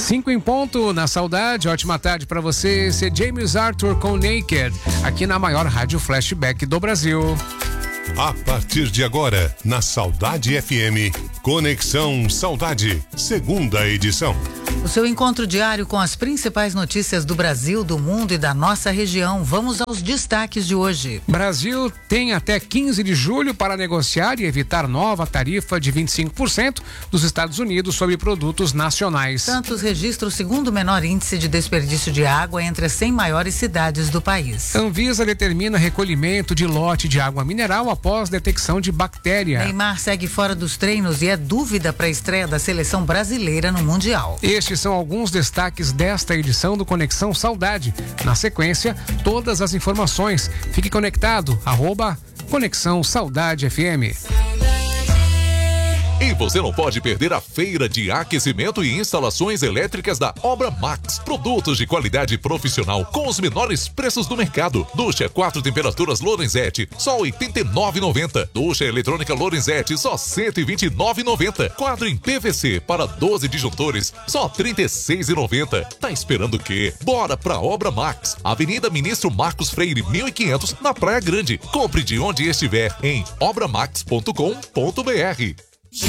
5 em ponto, na Saudade. Ótima tarde para você. Esse é James Arthur com Naked, aqui na maior rádio flashback do Brasil. A partir de agora, na Saudade FM, Conexão Saudade, segunda edição. O seu encontro diário com as principais notícias do Brasil, do mundo e da nossa região. Vamos aos destaques de hoje. Brasil tem até 15 de julho para negociar e evitar nova tarifa de 25% dos Estados Unidos sobre produtos nacionais. Santos registra o segundo menor índice de desperdício de água entre as 100 maiores cidades do país. Anvisa determina recolhimento de lote de água mineral após detecção de bactéria. Neymar segue fora dos treinos e é dúvida para a estreia da seleção brasileira no Mundial. Estes são alguns destaques desta edição do Conexão Saudade. Na sequência, todas as informações. Fique conectado, @Conexão Saudade FM. E você não pode perder a feira de aquecimento e instalações elétricas da Obra Max. Produtos de qualidade profissional com os menores preços do mercado. Ducha 4 temperaturas Lorenzetti, só R$ 89,90. Ducha eletrônica Lorenzetti, só R$ 129,90. Quadro em PVC para 12 disjuntores, só R$ 36,90. Tá esperando o quê? Bora pra Obra Max. Avenida Ministro Marcos Freire, 1500, na Praia Grande. Compre de onde estiver em obramax.com.br.